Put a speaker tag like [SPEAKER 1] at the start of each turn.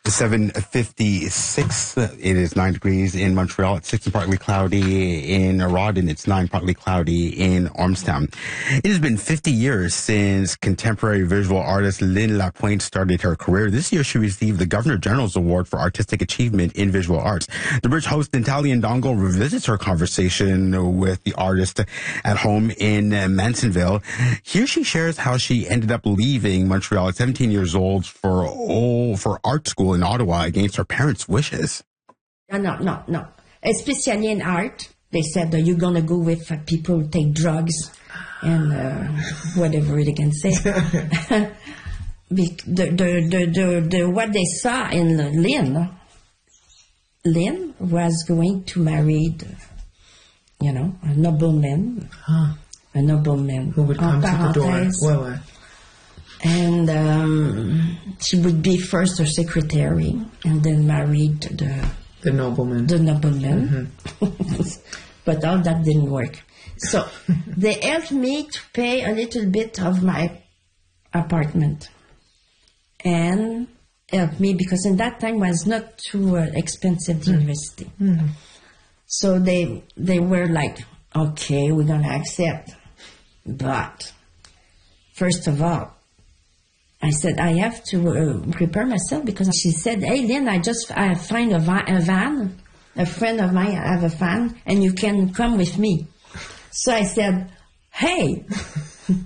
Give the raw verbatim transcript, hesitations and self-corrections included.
[SPEAKER 1] seven fifty-six. It is nine degrees in Montreal. It's six and partly cloudy in Rawdon. It's nine partly cloudy in Ormstown. It has been fifty years since contemporary visual artist Lynn Lapointe started her career. This year, she received the Governor General's Award for Artistic Achievement in Visual Arts. The Bridge host Natalie Ndongo revisits her conversation with the artist at home in Mansonville. Here she shares how she ended up leaving Montreal at seventeen years old for oh, for art school in Ottawa against her parents' wishes.
[SPEAKER 2] No, no, no, no. Especially in art, they said that you're going to go with uh, people who take drugs and uh, whatever they can say. the, the, the, the, the, what they saw in Lynn, Lynn was going to marry, the, you know, a nobleman.
[SPEAKER 3] Huh.
[SPEAKER 2] A nobleman.
[SPEAKER 3] Who would come to the door. Well, uh,
[SPEAKER 2] And um, she would be first her secretary, and then married the
[SPEAKER 3] the nobleman.
[SPEAKER 2] The nobleman, mm-hmm. But all that didn't work. So they helped me to pay a little bit of my apartment, and helped me because in that time was not too uh, expensive the mm-hmm. university. Mm-hmm. So they they were like, okay, we're gonna accept, but first of all, I said, I have to uh, prepare myself because she said, hey, Lynn, I just I find a, va- a van. A friend of mine have a van, and you can come with me. So I said, hey,